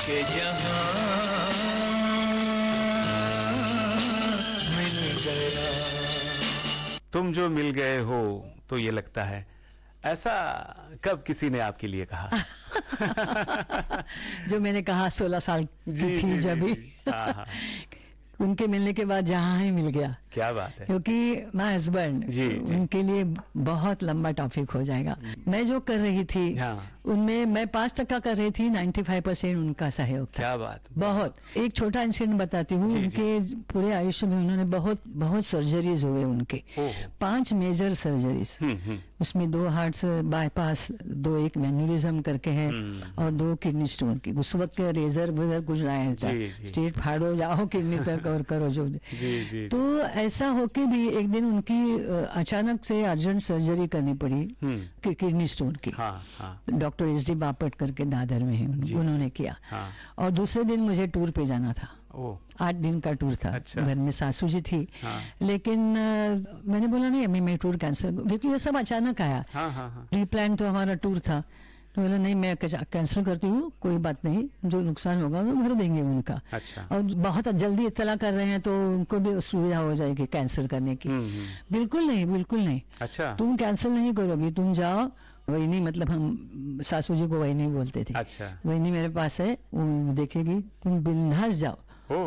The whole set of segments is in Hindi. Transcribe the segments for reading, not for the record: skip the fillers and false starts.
के जहां मिल गया। तुम जो मिल गए हो तो ये लगता है, ऐसा कब किसी ने आपके लिए कहा? जो मैंने कहा 16 साल की थी जब भी, हाँ, हाँ। उनके मिलने के बाद जहाँ ही मिल गया। क्या बात है। क्योंकि माय हस्बैंड, उनके लिए बहुत लंबा टॉपिक हो जाएगा। मैं जो कर रही थी उनमें मैं 5% कर रही थी, 95% उनका सहयोग था। क्या बात। बहुत। एक छोटा इंसिडेंट बताती हूँ। उनके पूरे आयुष्य में उन्होंने बहुत सर्जरीज हुए उनके, 5 मेजर सर्जरीज। उसमें 2 हार्ट बाईपास, 2 एक मैन्यूरिज्म करके है और 2 किडनी स्टोन की। उस वक्त के रेजर कुछ नहीं था, स्ट्रेट फाड़ो जाओ किडनी तक और करो जो। तो ऐसा होके भी एक दिन उनकी अचानक से अर्जेंट सर्जरी करनी पड़ी किडनी स्टोन की। डॉक्टर SD बापट करके दादर में है, उन्होंने किया। और दूसरे दिन मुझे टूर पे जाना था। 8 दिन का टूर था। घर में सासू जी थी। लेकिन मैंने बोला नहीं, अभी मैं टूर कैंसिल, क्योंकि ये सब अचानक आया। प्री प्लान तो हमारा टूर था। तो बोला नहीं, मैं कैंसिल करती हूँ, कोई बात नहीं, जो नुकसान होगा वो भर देंगे उनका। और बहुत जल्दी इत्तला कर रहे हैं तो उनको भी सुविधा हो जाएगी कैंसिल करने की। बिल्कुल नहीं, बिल्कुल नहीं। अच्छा। तुम कैंसिल नहीं करोगी, तुम जाओ। वही नहीं, मतलब हम सासू जी को वही नहीं बोलते थे। अच्छा। वही नहीं मेरे पास है, वो देखेगी, तुम बिंदास जाओ।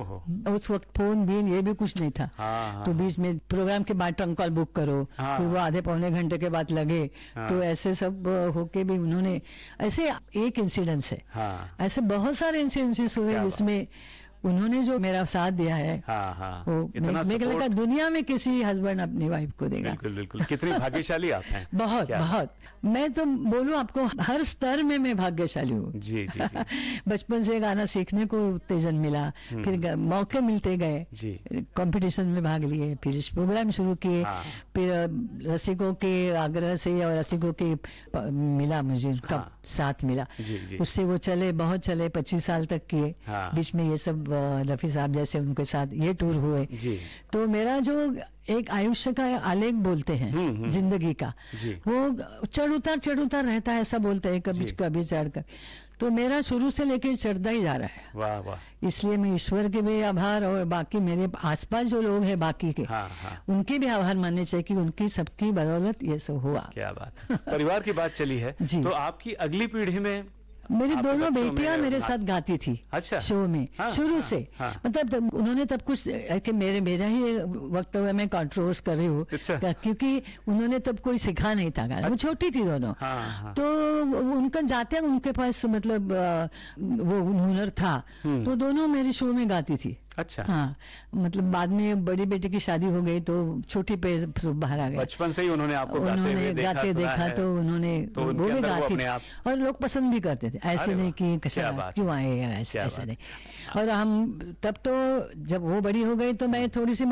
उस वक्त फोन भी ये भी कुछ नहीं था। तो बीच में प्रोग्राम के बाद ट्रंक कॉल बुक करो, फिर वो आधे पौने घंटे के बाद लगे। तो ऐसे सब होके भी उन्होंने, ऐसे एक इंसिडेंस है, ऐसे बहुत सारे इंसिडेंसेस हुए जिसमें उन्होंने जो मेरा साथ दिया है। वो मेरे लगा दुनिया में किसी हस्बैंड अपनी वाइफ को देगा। बिल्कुल बिल्कुल। कितनी भाग्यशाली आप हैं। बहुत बहुत। मैं तो बोलूं आपको, हर स्तर में मैं भाग्यशाली हूँ। जी जी जी। बचपन से गाना सीखने को उत्तेजन मिला, फिर मौके मिलते गए, कंपटीशन में भाग लिए, फिर प्रोग्राम शुरू किए, फिर रसिकों के आग्रह से और रसिकों के मिला, मुझे उनका साथ मिला। उससे वो चले, बहुत चले, 25 साल तक किए। बीच में ये सब रफी साहब जैसे उनके साथ ये टूर हुए। तो मेरा जो एक आयुष्य का आलेख बोलते हैं जिंदगी का, वो चढ़ उतार रहता है, ऐसा बोलते हैं, कभी चढ़कर। तो मेरा शुरू से लेके चढ़ता ही जा रहा है। वाह वाह। इसलिए मैं ईश्वर के भी आभार, और बाकी मेरे आसपास जो लोग हैं बाकी के, उनके भी आभार मानने चाहिए कि उनकी सबकी बदौलत ये सब हुआ। क्या बात। परिवार की बात चली है, तो आपकी अगली पीढ़ी में मेरी दोनों बेटियां मेरे साथ गाती थी। अच्छा। शो में शुरू से। मतलब उन्होंने तब कुछ कि मेरा ही वक्त हुआ, मैं कंट्रोवर्स कर रही हूँ। क्योंकि उन्होंने तब कोई सिखा नहीं था गाना, वो छोटी थी दोनों। तो उनका जाते उनके पास मतलब वो हुनर था, तो दोनों मेरे शो में गाती थी। अच्छा। हाँ, मतलब बाद में बड़ी बेटी की शादी हो गई तो छोटी पे बाहर आ गए। बचपन से ही उन्होंने आपको गाते देखा तो उन्होंने वो भी गाती थी, और लोग पसंद भी करते थे। ऐसे नहीं कि क्यों आए, ऐसे नहीं। और हम तब तो जब वो बड़ी हो गई तो मैं थोड़ी सी